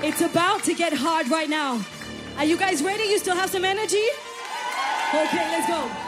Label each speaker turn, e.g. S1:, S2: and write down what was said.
S1: It's about to get hard right now. Are you guys ready? You still have some energy? Okay, let's go.